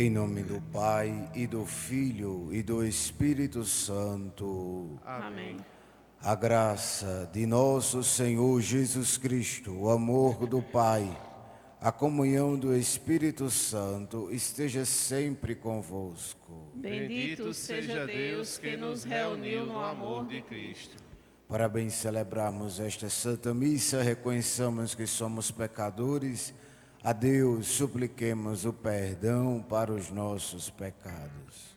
Em nome do Pai, e do Filho, e do Espírito Santo. Amém. A graça de nosso Senhor Jesus Cristo, o amor do Pai, a comunhão do Espírito Santo esteja sempre convosco. Bendito seja Deus que nos reuniu no amor de Cristo. Para bem celebrarmos esta Santa Missa, reconheçamos que somos pecadores. A Deus supliquemos o perdão para os nossos pecados.